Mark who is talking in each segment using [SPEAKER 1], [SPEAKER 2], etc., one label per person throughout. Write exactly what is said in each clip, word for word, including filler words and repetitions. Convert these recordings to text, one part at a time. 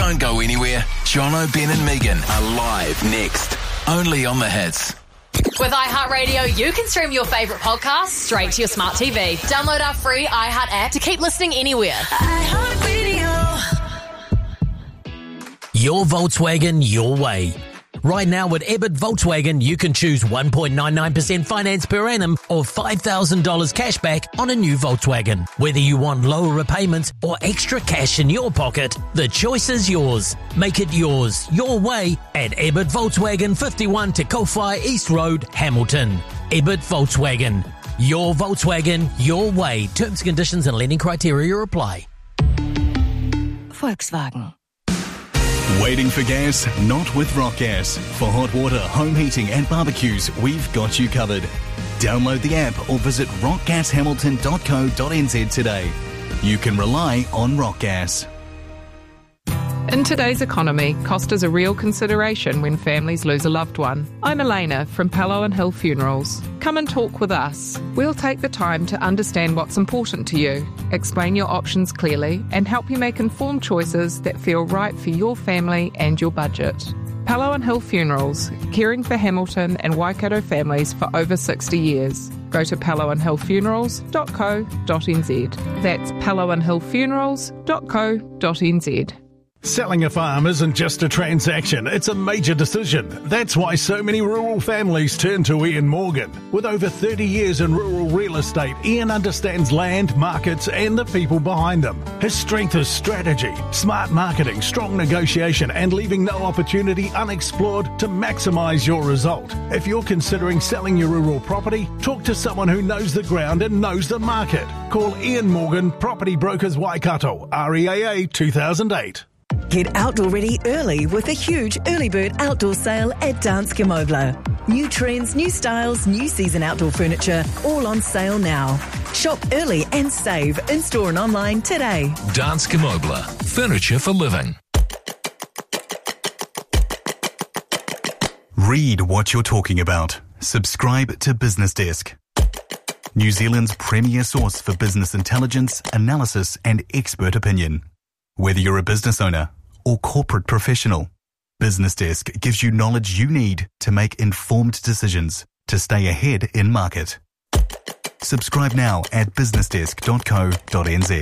[SPEAKER 1] Don't go anywhere. Jono, Ben and Megan are live next. Only on The Hits.
[SPEAKER 2] With iHeartRadio, you can stream your favourite podcasts straight to your smart T V. Download our free iHeart app to keep listening anywhere.
[SPEAKER 3] iHeartRadio.
[SPEAKER 4] Your Volkswagen, your way. Right now at Ebbett Volkswagen, you can choose one point nine nine percent finance per annum or five thousand dollars cash back on a new Volkswagen. Whether you want lower repayments or extra cash in your pocket, the choice is yours. Make it yours, your way at Ebbett Volkswagen, fifty-one Te Kowhai East Road, Hamilton. Ebbett Volkswagen. Your Volkswagen, your way. Terms, conditions and lending criteria apply.
[SPEAKER 5] Volkswagen.
[SPEAKER 6] Waiting for gas? Not with Rock Gas. For hot water, home heating and barbecues, we've got you covered. Download the app or visit rock gas hamilton dot co dot n z today. You can rely on Rock Gas.
[SPEAKER 7] In today's economy, cost is a real consideration when families lose a loved one. I'm Elena from Pellow and Hill Funerals. Come and talk with us. We'll take the time to understand what's important to you, explain your options clearly, and help you make informed choices that feel right for your family and your budget. Pellow and Hill Funerals, caring for Hamilton and Waikato families for over sixty years. Go to pellow and hill funerals dot co dot n z. That's pellow and hill funerals dot co dot n z.
[SPEAKER 8] Selling a farm isn't just a transaction, it's a major decision. That's why so many rural families turn to Ian Morgan. With over thirty years in rural real estate, Ian understands land, markets and the people behind them. His strength is strategy, smart marketing, strong negotiation and leaving no opportunity unexplored to maximise your result. If you're considering selling your rural property, talk to someone who knows the ground and knows the market. Call Ian Morgan, Property Brokers Waikato, R E A A two thousand eight.
[SPEAKER 5] Get outdoor ready early with a huge early bird outdoor sale at Danske Møbler. New trends, new styles, new season outdoor furniture, all on sale now. Shop early and save in-store and online today.
[SPEAKER 1] Danske Møbler. Furniture for living.
[SPEAKER 6] Read what you're talking about. Subscribe to Business Desk, New Zealand's premier source for business intelligence, analysis and expert opinion. Whether you're a business owner or corporate professional, Business Desk gives you knowledge you need to make informed decisions to stay ahead in market. Subscribe now at business desk dot co dot n z.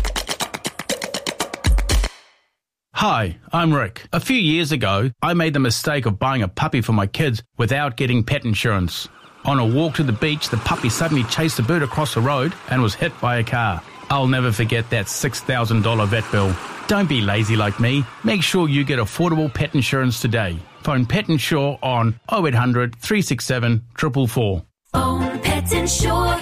[SPEAKER 9] Hi, I'm Rick. A few years ago, I made the mistake of buying a puppy for my kids without getting pet insurance. On a walk to the beach, the puppy suddenly chased a bird across the road and was hit by a car. I'll never forget that six thousand dollars vet bill. Don't be lazy like me. Make sure you get affordable pet insurance today. Phone Pet Insure on oh eight hundred, three six seven, four four four.
[SPEAKER 3] Phone Pet Insure.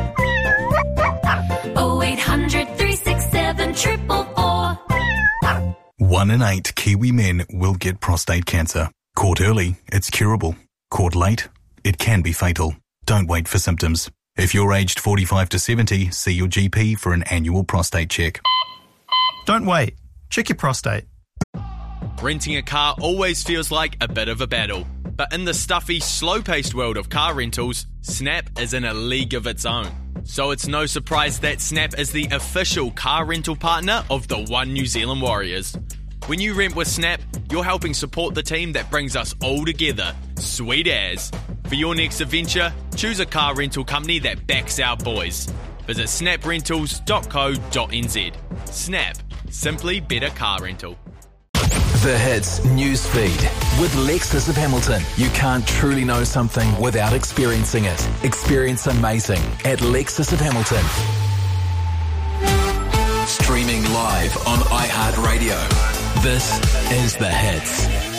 [SPEAKER 3] oh eight hundred, three six seven, four four four.
[SPEAKER 6] One in eight Kiwi men will get prostate cancer. Caught early, it's curable. Caught late, it can be fatal. Don't wait for symptoms. If you're aged forty-five to seventy, see your G P for an annual prostate check.
[SPEAKER 10] Don't wait. Check your prostate.
[SPEAKER 11] Renting a car always feels like a bit of a battle. But in the stuffy, slow-paced world of car rentals, Snap is in a league of its own. So it's no surprise that Snap is the official car rental partner of the One New Zealand Warriors. When you rent with Snap, you're helping support the team that brings us all together. Sweet as. For your next adventure, choose a car rental company that backs our boys. Visit snap rentals dot co dot n z. Snap. Simply better car rental.
[SPEAKER 1] The Hits news feed with Lexus of Hamilton. You can't truly know something without experiencing it. Experience amazing at Lexus of Hamilton. Streaming live on iHeartRadio. This is The Hits.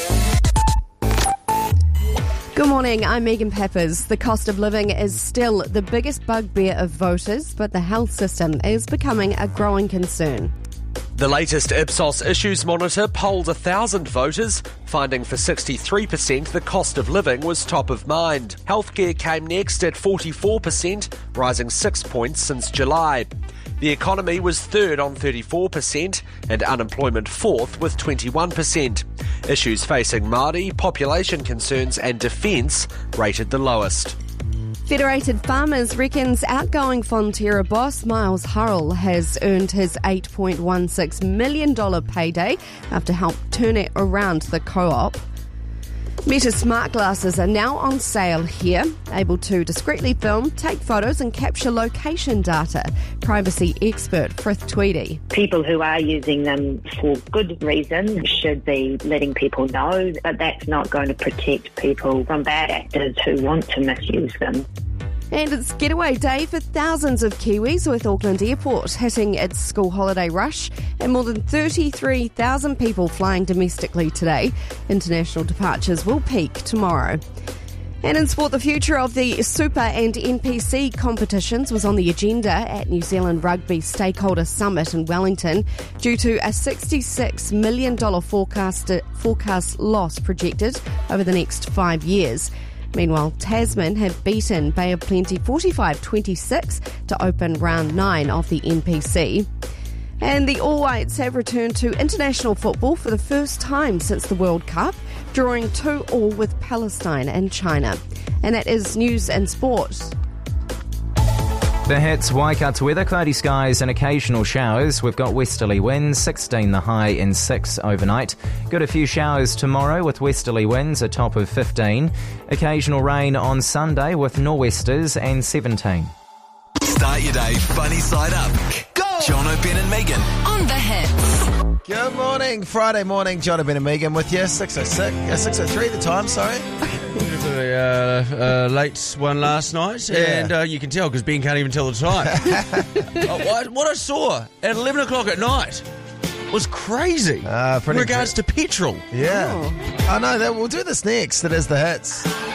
[SPEAKER 12] Good morning, I'm Megan Peppers. The cost of living is still the biggest bugbear of voters, but the health system is becoming a growing concern.
[SPEAKER 13] The latest Ipsos Issues Monitor polled one thousand voters, finding for sixty-three percent the cost of living was top of mind. Healthcare came next at forty-four percent, rising six points since July. The economy was third on thirty-four percent and unemployment fourth with twenty-one percent. Issues facing Māori, population concerns and defence rated the lowest.
[SPEAKER 12] Federated Farmers reckons outgoing Fonterra boss Miles Hurrell has earned his eight point one six million dollars payday after help turn it around the co-op. Meta smart glasses are now on sale here, able to discreetly film, take photos and capture location data. Privacy expert Frith Tweedy.
[SPEAKER 14] People who are using them for good reason should be letting people know, but that's not going to protect people from bad actors who want to misuse them.
[SPEAKER 12] And it's getaway day for thousands of Kiwis, with Auckland Airport hitting its school holiday rush and more than thirty-three thousand people flying domestically today. International departures will peak tomorrow. And in sport, the future of the Super and N P C competitions was on the agenda at New Zealand Rugby Stakeholder Summit in Wellington due to a sixty-six million dollars forecast, forecast loss projected over the next five years. Meanwhile, Tasman had beaten Bay of Plenty forty-five twenty-six to open round nine of the N P C. And the All Whites have returned to international football for the first time since the World Cup, drawing two all with Palestine and China. And that is news and sport.
[SPEAKER 15] The Hits, Waikato weather, cloudy skies and occasional showers. We've got westerly winds, sixteen the high and six overnight. Got a few showers tomorrow with westerly winds, a top of fifteen. Occasional rain on Sunday with nor'westers and seventeen.
[SPEAKER 1] Start your day funny side up. Go! Jono, Ben and Megan.
[SPEAKER 2] On The Hits.
[SPEAKER 16] Good morning, Friday morning. Jono, Ben and Megan with you. six oh six, uh, six oh three the time, sorry.
[SPEAKER 17] Uh, uh, late one last night,
[SPEAKER 16] Yeah.
[SPEAKER 17] and uh, you can tell because Ben can't even tell the time. oh, what, what I saw at eleven o'clock at night was crazy.
[SPEAKER 16] Uh,
[SPEAKER 17] in regards to petrol.
[SPEAKER 16] Yeah. Oh, no, that, we'll do this next. It is The Hits.